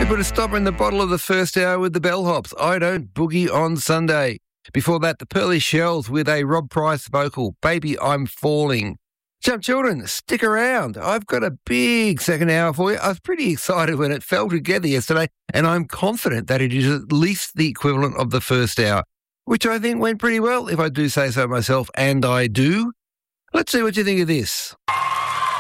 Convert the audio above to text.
We put a stopper in the bottle of the first hour with the Bellhops. I Don't Boogie on Sunday. Before that, the Pearly Shells with a Rob Price vocal, Baby I'm Falling. Jump Children, stick around. I've got a big second hour for you. I was pretty excited when it fell together yesterday, and I'm confident that it is at least the equivalent of the first hour, which I think went pretty well, if I do say so myself, and I do. Let's see what you think of this.